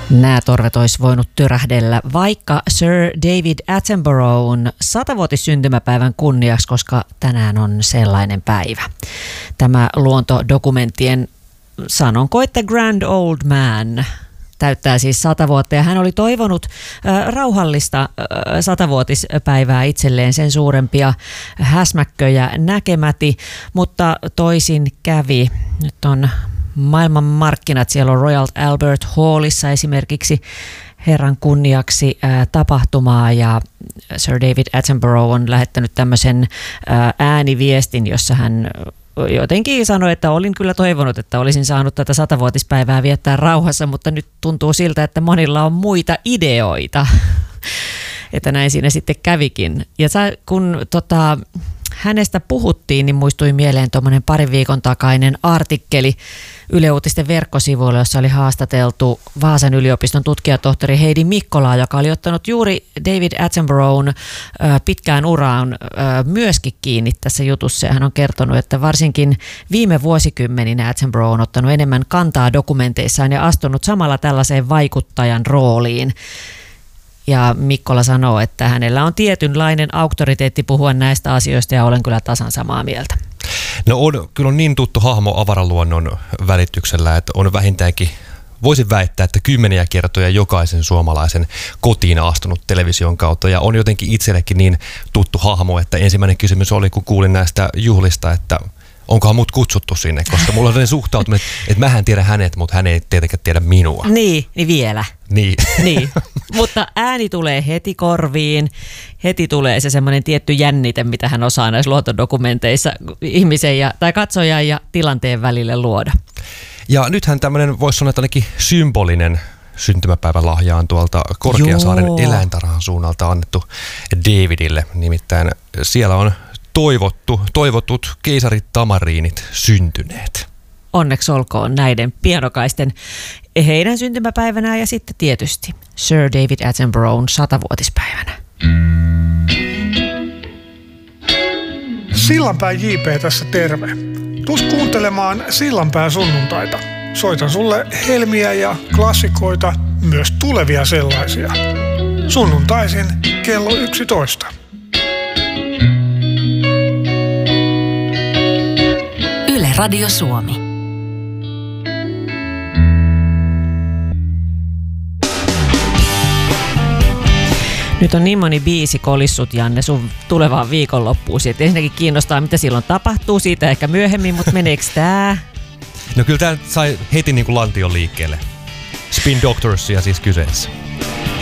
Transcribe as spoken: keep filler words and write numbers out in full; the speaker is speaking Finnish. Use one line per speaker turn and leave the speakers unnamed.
Nämä torvet olisi voinut tyrähdellä vaikka Sir David Attenborough'n satavuotissyntymäpäivän kunniaksi, koska tänään on sellainen päivä. Tämä luontodokumenttien sanonko, että Grand Old Man täyttää siis sata vuotta ja hän oli toivonut äh, rauhallista äh, satavuotispäivää itselleen, sen suurempia häsmäkköjä näkemäti, mutta toisin kävi. Nyt on maailman markkinat, siellä on Royal Albert Hallissa esimerkiksi herran kunniaksi äh, tapahtumaa ja Sir David Attenborough on lähettänyt tämmöisen äh, ääniviestin, jossa hän jotenkin sanoi, että olin kyllä toivonut, että olisin saanut tätä satavuotispäivää viettää rauhassa, mutta nyt tuntuu siltä, että monilla on muita ideoita, että näin siinä sitten kävikin. Ja sä, kun tota, hänestä puhuttiin, niin muistui mieleen tuommoinen parin viikon takainen artikkeli Yle Uutisten verkkosivuilla, jossa oli haastateltu Vaasan yliopiston tutkijatohtori Heidi Mikkolaa, joka oli ottanut juuri David Attenborough'n pitkään uraan myöskin kiinni tässä jutussa. Ja hän on kertonut, että varsinkin viime vuosikymmeninä Attenborough on ottanut enemmän kantaa dokumenteissaan ja astunut samalla tällaiseen vaikuttajan rooliin. Ja Mikkola sanoo, että hänellä on tietynlainen auktoriteetti puhua näistä asioista ja olen kyllä tasan samaa mieltä.
No on, kyllä on niin tuttu hahmo avaraluonnon välityksellä, että on vähintäänkin, voisin väittää, että kymmeniä kertoja jokaisen suomalaisen kotiin astunut television kautta. Ja on jotenkin itsellekin niin tuttu hahmo, että ensimmäinen kysymys oli, kun kuulin näistä juhlista, että onkohan mut kutsuttu sinne, koska mulla on sellainen suhtautuminen, että mähän tiedän hänet, mutta hän ei tietenkään tiedä minua.
Niin, niin vielä.
Niin.
niin. Mutta ääni tulee heti korviin, heti tulee se semmoinen tietty jännite, mitä hän osaa näissä luontodokumenteissa ihmisen ja, tai katsojan ja tilanteen välille luoda.
Ja nythän tämmöinen, voisi sanoa, että ainakin symbolinen syntymäpäivän lahja on tuolta Korkeasaaren Joo. eläintarhan suunnalta annettu Davidille. Nimittäin siellä on toivottu, toivotut keisarit tamariinit syntyneet.
Onneksi olkoon näiden pienokaisten heidän syntymäpäivänään ja sitten tietysti Sir David Attenborough'n satavuotispäivänä.
Sillanpään J P tässä terve. Tuus kuuntelemaan Sillanpään sunnuntaita. Soitan sulle helmiä ja klassikoita, myös tulevia sellaisia. Sunnuntaisin kello yksitoista.
Yle Radio Suomi.
Nyt on niin moni biisi kolissut, Janne, sun tulevaan viikonloppuun. Että ensinnäkin kiinnostaa, mitä silloin tapahtuu, siitä ehkä myöhemmin, mutta meneekö tää?
No kyllä tää sai heti niin kuin lantion liikkeelle. Spin Doctorsia siis kyseessä.